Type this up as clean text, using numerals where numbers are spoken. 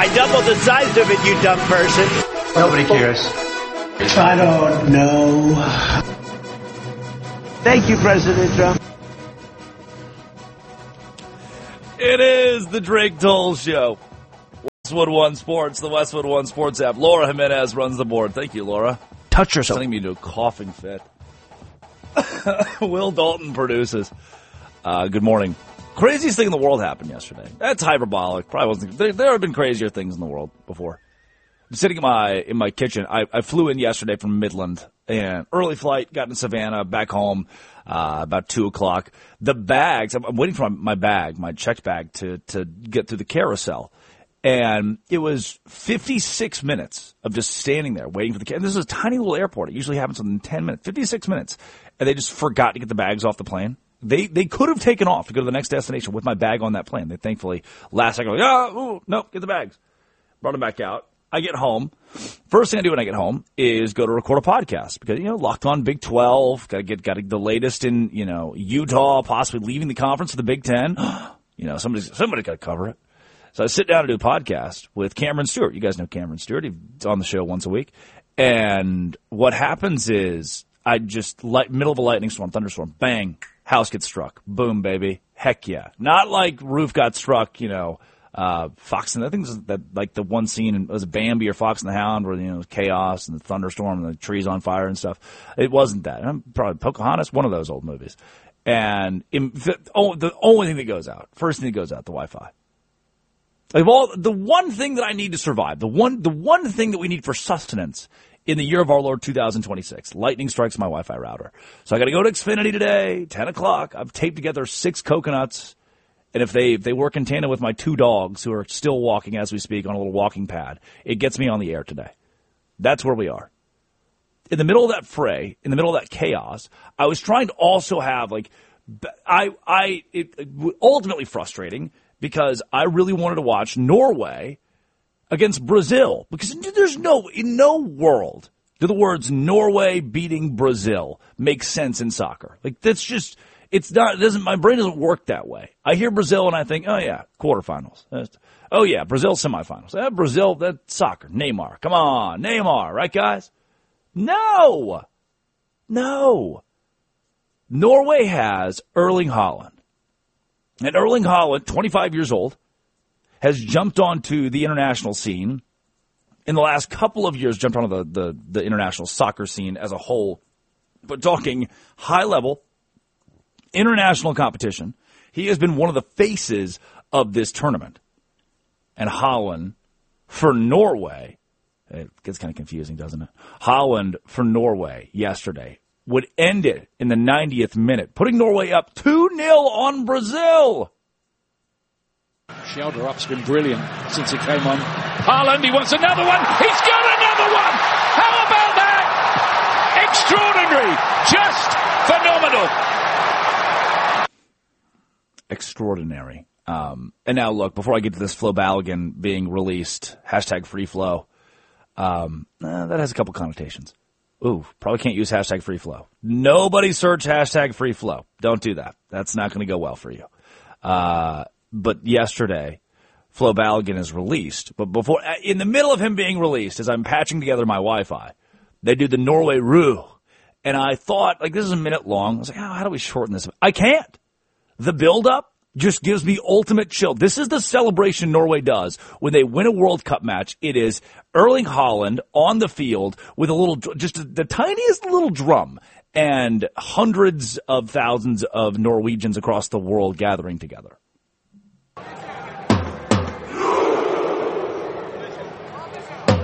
I doubled the size of it, you dumb person. Nobody cares. I don't know. Thank you, President Trump. It is the Drake Toll Show. Westwood One Sports, the Westwood One Sports app. Laura Jimenez runs the board. Thank you, Laura. Touch yourself. Sending me into a coughing fit. Will Dalton produces. Good morning. Craziest thing in the world happened yesterday. That's hyperbolic. Probably wasn't. There have been crazier things in the world before. I'm sitting in my kitchen. I flew in yesterday from Midland, and early flight, got in Savannah, back home about 2 o'clock. The bags, I'm waiting for my bag, my checked bag, to get through the carousel. And it was 56 minutes of just standing there waiting for the – and this is a tiny little airport. It usually happens within 10 minutes, 56 minutes. And they just forgot to get the bags off the plane. They could have taken off to go to the next destination with my bag on that plane. They thankfully, last second, no, get the bags. Brought them back out. I get home. First thing I do when I get home is go to record a podcast because, Locked On Big 12, got to get the latest in, Utah, possibly leaving the conference to the Big 10. Somebody's got to cover it. So I sit down to do a podcast with Cameron Stewart. You guys know Cameron Stewart. He's on the show once a week. And what happens is I just, middle of a lightning storm, thunderstorm, bang, house gets struck. Boom, baby. Heck yeah. Not like roof got struck, Fox and I think that like the one scene was Bambi or Fox and the Hound where chaos and the thunderstorm and the trees on fire and stuff. It wasn't that. Probably Pocahontas, one of those old movies. And the only thing that goes out, first thing that goes out, the Wi-Fi. The one thing that I need to survive, the one thing that we need for sustenance in the year of our Lord 2026, lightning strikes my Wi-Fi router. So I got to go to Xfinity today, 10 o'clock. I've taped together 6 coconuts. And if they work in tandem with my 2 dogs who are still walking as we speak on a little walking pad, it gets me on the air today. That's where we are. In the middle of that fray, in the middle of that chaos, I was trying to also have it ultimately frustrating because I really wanted to watch Norway against Brazil because in no world do the words Norway beating Brazil make sense in soccer. That's just. My brain doesn't work that way. I hear Brazil and I think, oh yeah, quarterfinals. Oh yeah, Brazil semifinals. Brazil, that's soccer. Neymar. Come on, Neymar. Right, guys? No. Norway has Erling Haaland. And Erling Haaland, 25 years old, has jumped onto the international scene in the last couple of years, jumped onto the international soccer scene as a whole. But talking high level, international competition, he has been one of the faces of this tournament. And Haaland for Norway, it gets kind of confusing, doesn't it? Haaland for Norway yesterday would end it in the 90th minute, putting Norway up 2-0 on Brazil. Scheldrup's been brilliant since he came on. Haaland, he wants another one. He's got another one. How about that? Extraordinary. Just phenomenal. Extraordinary. And now, look, before I get to this Flo Balogun being released, hashtag free flow, that has a couple connotations. Ooh, probably can't use hashtag free flow. Nobody search hashtag free flow. Don't do that. That's not going to go well for you. But yesterday, Flo Balogun is released. But before, in the middle of him being released, as I'm patching together my Wi-Fi, they do the Norway Rue. And I thought, this is a minute long. I was like, how do we shorten this? I can't. The build-up just gives me ultimate chill. This is the celebration Norway does when they win a World Cup match. It is Erling Haaland on the field with the tiniest little drum and hundreds of thousands of Norwegians across the world gathering together.